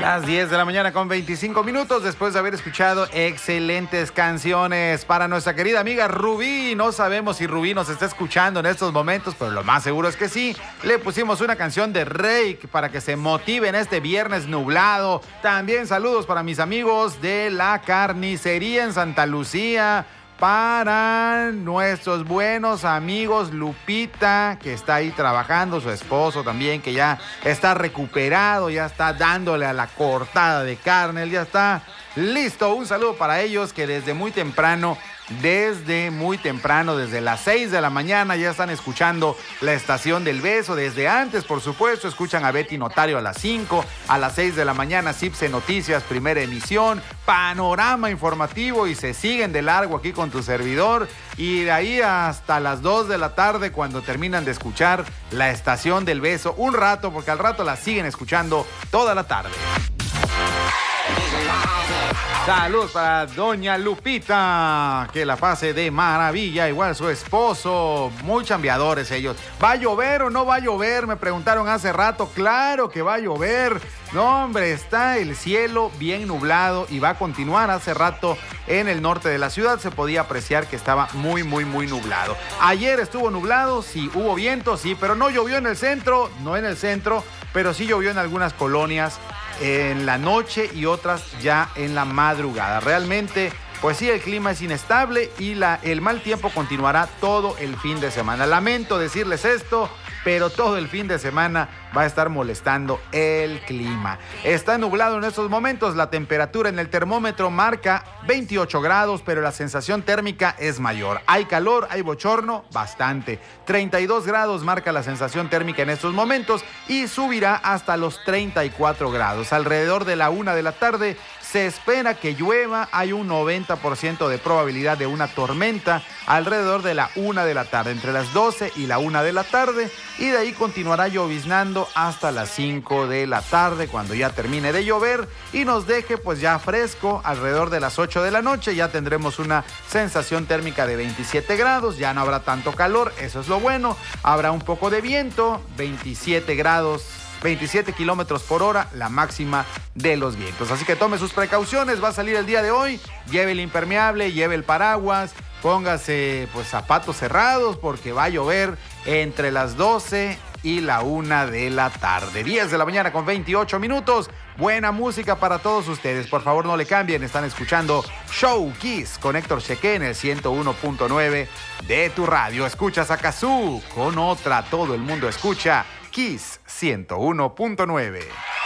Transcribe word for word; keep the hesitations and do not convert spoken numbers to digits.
Las diez de la mañana con veinticinco minutos después de haber escuchado excelentes canciones para nuestra querida amiga Rubí. No sabemos si Rubí nos está escuchando en estos momentos, pero lo más seguro es que sí. Le pusimos una canción de Reik para que se motive en este viernes nublado. También saludos para mis amigos de la carnicería en Santa Lucía. Para nuestros buenos amigos Lupita, que está ahí trabajando, su esposo también, que ya está recuperado, ya está dándole a la cortada de carne, él ya está listo. Un saludo para ellos que desde muy temprano, desde muy temprano, desde las seis de la mañana ya están escuchando la Estación del Beso. Desde antes, por supuesto, escuchan a Betty Notario a las cinco, a las seis de la mañana Cipse Noticias, primera emisión, panorama informativo y se siguen de largo aquí con tu servidor. Y de ahí hasta las dos de la tarde cuando terminan de escuchar la Estación del Beso. Un rato, porque al rato la siguen escuchando toda la tarde. Saludos para doña Lupita, que la pase de maravilla, igual su esposo, muy chambeadores ellos. ¿Va a llover o no va a llover? Me preguntaron hace rato. Claro que va a llover. No, hombre, está el cielo bien nublado y va a continuar. Hace rato en el norte de la ciudad se podía apreciar que estaba muy, muy, muy nublado. Ayer estuvo nublado, sí, hubo viento, sí, pero no llovió en el centro, no en el centro, pero sí llovió en algunas colonias en la noche y otras ya en la madrugada. Realmente, pues sí, el clima es inestable y la, el mal tiempo continuará todo el fin de semana. Lamento decirles esto, pero todo el fin de semana va a estar molestando el clima. Está nublado en estos momentos, la temperatura en el termómetro marca veintiocho grados, pero la sensación térmica es mayor. Hay calor, hay bochorno, bastante. treinta y dos grados marca la sensación térmica en estos momentos y subirá hasta los treinta y cuatro grados. Alrededor de la una de la tarde se espera que llueva, hay un noventa por ciento de probabilidad de una tormenta alrededor de la una de la tarde, entre las doce y la una de la tarde, y de ahí continuará lloviznando hasta las cinco de la tarde, cuando ya termine de llover y nos deje pues ya fresco alrededor de las ocho de la noche. Ya tendremos una sensación térmica de veintisiete grados, ya no habrá tanto calor, eso es lo bueno, habrá un poco de viento, veintisiete grados, veintisiete kilómetros por hora, la máxima de los vientos. Así que tome sus precauciones, va a salir el día de hoy, lleve el impermeable, lleve el paraguas, póngase pues zapatos cerrados porque va a llover entre las doce y la una de la tarde. diez de la mañana con veintiocho minutos. Buena música para todos ustedes. Por favor, no le cambien. Están escuchando Show Kiss con Héctor Cheque en el ciento uno punto nueve de tu radio. Escuchas a Kazoo con otra. Todo el mundo escucha Kiss ciento uno punto nueve.